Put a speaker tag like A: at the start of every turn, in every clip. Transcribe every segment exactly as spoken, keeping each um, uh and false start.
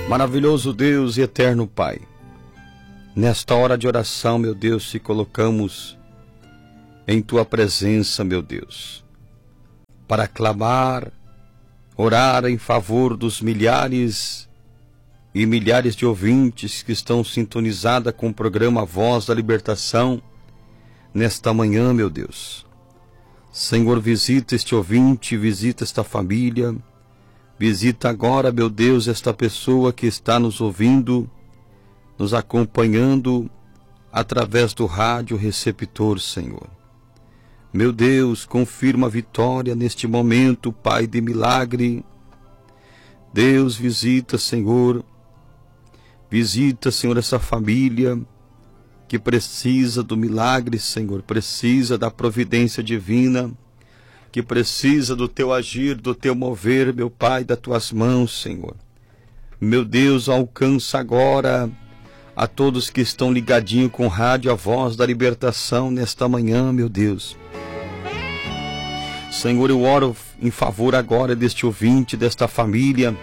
A: Maravilhoso Deus e eterno Pai, nesta hora de oração, meu Deus, se colocamos em Tua presença, meu Deus, para clamar, orar em favor dos milhares e milhares de ouvintes que estão sintonizados com o programa Voz da Libertação nesta manhã, meu Deus. Senhor, visita este ouvinte, visita esta família, visita agora, meu Deus, esta pessoa que está nos ouvindo, nos acompanhando através do rádio receptor, Senhor. Meu Deus, confirma a vitória neste momento, Pai de milagre. Deus, visita, Senhor, visita, Senhor, essa família que precisa do milagre, Senhor, precisa da providência divina, que precisa do Teu agir, do Teu mover, meu Pai, das Tuas mãos, Senhor. Meu Deus, alcança agora a todos que estão ligadinhos com o rádio A Voz da Libertação nesta manhã, meu Deus. Senhor, eu oro em favor agora deste ouvinte, desta família.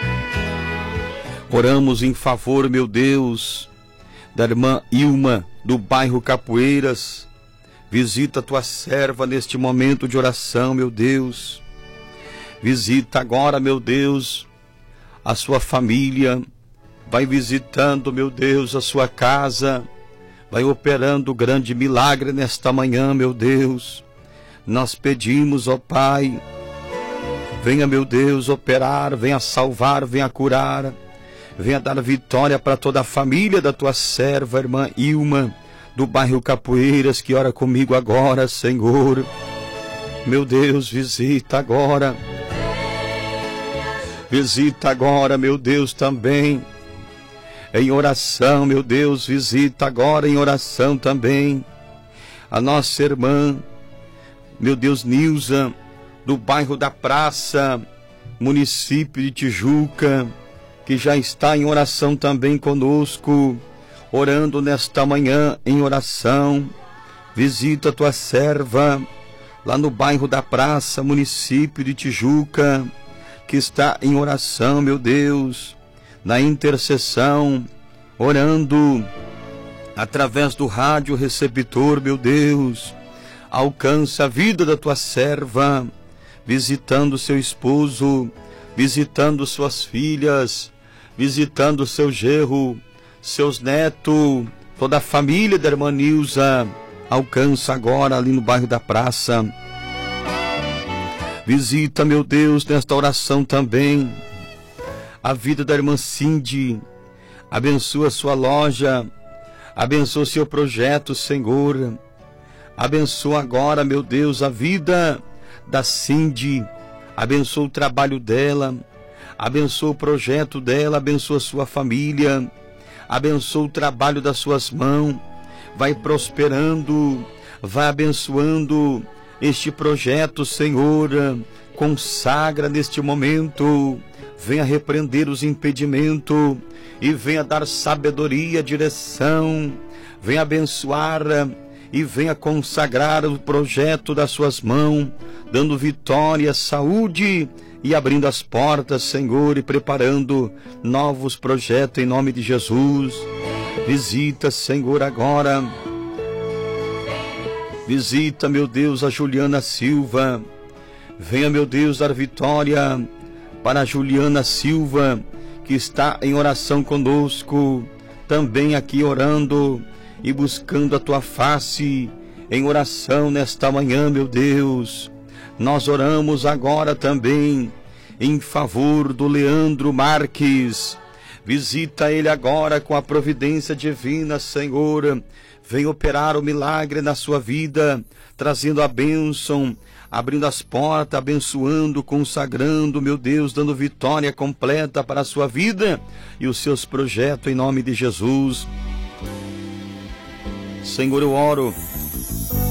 A: Oramos em favor, meu Deus, da irmã Ilma, do bairro Capoeiras. Visita a Tua serva neste momento de oração, meu Deus. Visita agora, meu Deus, a sua família. Vai visitando, meu Deus, a sua casa. Vai operando o grande milagre nesta manhã, meu Deus. Nós pedimos, ó Pai, venha, meu Deus, operar, venha salvar, venha curar, venha dar vitória para toda a família da Tua serva, irmã Ilma, do bairro Capoeiras, que ora comigo agora, Senhor. Meu Deus, visita agora. Visita agora, meu Deus, também em oração, meu Deus, visita agora em oração também a nossa irmã, meu Deus, Nilza, do bairro da Praça, município de Tijuca, que já está em oração também conosco, orando nesta manhã em oração. Visita a Tua serva lá no bairro da Praça, município de Tijuca, que está em oração, meu Deus, na intercessão, orando através do rádio receptor, meu Deus. Alcança a vida da Tua serva, visitando seu esposo, visitando suas filhas, visitando seu genro, seus netos, toda a família da irmã Nilza. Alcança agora ali no bairro da Praça. Visita, meu Deus, nesta oração também a vida da irmã Cindy. Abençoa sua loja, abençoa seu projeto, Senhor. Abençoa agora, meu Deus, a vida da Cindy. Abençoa o trabalho dela, abençoa o projeto dela, abençoa sua família, abençoa o trabalho das suas mãos. Vai prosperando, vai abençoando este projeto, Senhor. Consagra neste momento, venha repreender os impedimentos e venha dar sabedoria, direção, venha abençoar e venha consagrar o projeto das suas mãos, dando vitória, saúde e abrindo as portas, Senhor, e preparando novos projetos em nome de Jesus. Visita, Senhor, agora. Visita, meu Deus, a Juliana Silva. Venha, meu Deus, dar vitória para a Juliana Silva, que está em oração conosco, também aqui orando e buscando a Tua face em oração nesta manhã, meu Deus. Nós oramos agora também em favor do Leandro Marques. Visita ele agora com a providência divina, Senhor. Vem operar o milagre na sua vida, trazendo a bênção, abrindo as portas, abençoando, consagrando, meu Deus, dando vitória completa para a sua vida e os seus projetos em nome de Jesus. Senhor, eu oro